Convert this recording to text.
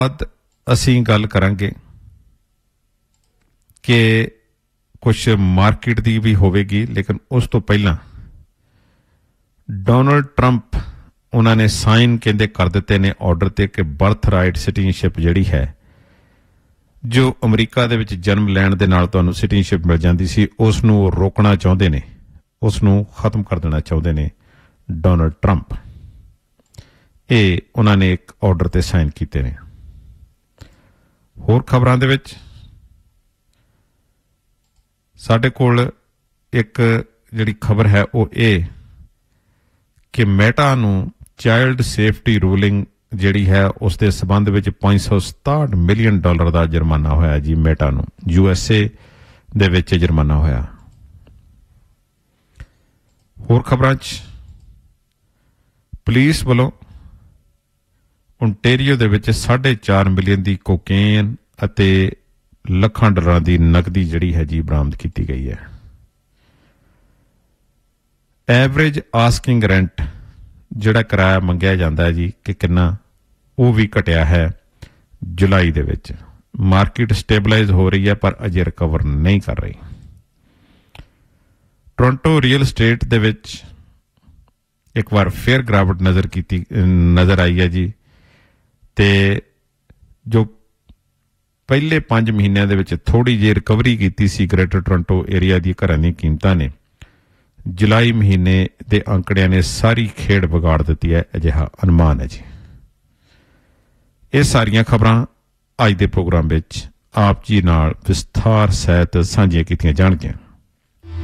ਬਾਅਦ ਅਸੀਂ ਗੱਲ ਕਰਾਂਗੇ ਕਿ ਕੁਛ ਮਾਰਕੀਟ ਦੀ ਵੀ ਹੋਵੇਗੀ, ਲੇਕਿਨ ਉਸ ਤੋਂ ਪਹਿਲਾਂ ਡੋਨਲਡ ਟਰੰਪ ਉਹਨਾਂ ਨੇ ਸਾਈਨ ਕਹਿੰਦੇ ਕਰ ਦਿੱਤੇ ਨੇ ਆਰਡਰ ਤੇ ਕਿ ਬਰਥ ਰਾਈਟ ਸਿਟੀਜ਼ਨਸ਼ਿਪ ਜਿਹੜੀ ਹੈ, ਜੋ ਅਮਰੀਕਾ ਦੇ ਵਿੱਚ ਜਨਮ ਲੈਣ ਦੇ ਨਾਲ ਤੁਹਾਨੂੰ ਸਿਟੀਜ਼ਨਸ਼ਿਪ ਮਿਲ ਜਾਂਦੀ ਸੀ, ਉਸ ਨੂੰ ਰੋਕਣਾ ਚਾਹੁੰਦੇ ਨੇ, ਉਸ ਨੂੰ ਖਤਮ ਕਰ ਦੇਣਾ ਚਾਹੁੰਦੇ ਨੇ ਡੋਨਲਡ ਟਰੰਪ। ਇਹ ਉਹਨਾਂ ਨੇ ਇੱਕ ਆਰਡਰ ਤੇ ਸਾਈਨ ਕੀਤੇ ਨੇ। ਹੋਰ ਖਬਰਾਂ ਦੇ ਵਿੱਚ ਸਾਡੇ ਕੋਲ ਇੱਕ ਜਿਹੜੀ ਖਬਰ ਹੈ ਉਹ ਇਹ ਕਿ ਮੈਟਾ ਨੂੰ ਚਾਈਲਡ ਸੇਫਟੀ ਰੂਲਿੰਗ ਜਿਹੜੀ ਹੈ ਉਸ ਦੇ ਸਬੰਧ ਵਿੱਚ $567 ਮਿਲੀਅਨ ਦਾ ਜੁਰਮਾਨਾ ਹੋਇਆ ਜੀ। ਮੈਟਾ ਨੂੰ USA ਦੇ ਵਿੱਚ ਜੁਰਮਾਨਾ ਹੋਇਆ। ਹੋਰ ਖਬਰਾਂ 'ਚ ਪੁਲਿਸ ਵੱਲੋਂ ਓਨਟੇਰੀਓ ਦੇ ਵਿੱਚ 4.5 ਮਿਲੀਅਨ ਦੀ ਕੋਕੇਨ ਅਤੇ ਲੱਖਾਂ ਡਾਲਰਾਂ ਦੀ ਨਕਦੀ ਜਿਹੜੀ ਹੈ ਜੀ ਬਰਾਮਦ ਕੀਤੀ ਗਈ ਹੈ। ਐਵਰੇਜ ਆਸਕਿੰਗ ਰੈਂਟ ਜਿਹੜਾ ਕਿਰਾਇਆ ਮੰਗਿਆ ਜਾਂਦਾ ਹੈ ਜੀ ਕਿ ਕਿੰਨਾ, ਉਹ ਵੀ ਘਟਿਆ ਹੈ ਜੁਲਾਈ ਦੇ ਵਿੱਚ। ਮਾਰਕੀਟ ਸਟੇਬਲਾਈਜ਼ ਹੋ ਰਹੀ ਹੈ ਪਰ ਅਜੇ ਰਿਕਵਰ ਨਹੀਂ ਕਰ ਰਹੀ। ਟੋਰਾਂਟੋ ਰੀਅਲ estate ਦੇ ਵਿੱਚ ਇੱਕ ਵਾਰ ਫੇਰ ਗਿਰਾਵਟ ਨਜ਼ਰ ਆਈ ਹੈ ਜੀ, ਤੇ ਜੋ ਪਹਿਲੇ 5 ਮਹੀਨਿਆਂ ਦੇ ਵਿੱਚ ਥੋੜੀ ਜਿਹੀ ਰਿਕਵਰੀ ਕੀਤੀ ਸੀ ਗ੍ਰੇਟਰ ਟੋਰਾਂਟੋ ਏਰੀਆ ਦੀ ਘਰਾਂ ਦੀਆਂ ਕੀਮਤਾਂ ਨੇ, ਜੁਲਾਈ ਮਹੀਨੇ ਦੇ ਅੰਕੜਿਆਂ ਨੇ ਸਾਰੀ ਖੇਡ ਵਿਗਾੜ ਦਿੱਤੀ ਹੈ, ਅਜਿਹਾ ਅਨੁਮਾਨ ਹੈ ਜੀ। ਇਹ ਸਾਰੀਆਂ ਖਬਰਾਂ ਅੱਜ ਦੇ ਪ੍ਰੋਗਰਾਮ ਵਿੱਚ ਆਪ ਜੀ ਨਾਲ ਵਿਸਥਾਰ ਸਹਿਤ ਸਾਂਝੀਆਂ ਕੀਤੀਆਂ ਜਾਣਗੀਆਂ।